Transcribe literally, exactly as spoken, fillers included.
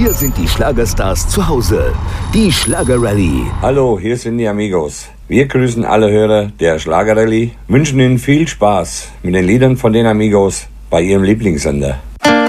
Hier sind die Schlagerstars zu Hause. Die Schlagerrallye. Hallo, hier sind die Amigos. Wir grüßen alle Hörer der Schlagerrallye, wünschen Ihnen viel Spaß mit den Liedern von den Amigos bei Ihrem Lieblingssender.